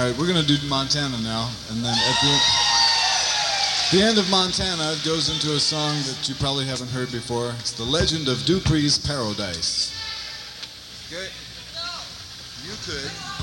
right, we're gonna do Montana now, and then at the end of Montana, it goes into a song that you probably haven't heard before. It's The Legend of Dupree's Paradise. Okay? You could.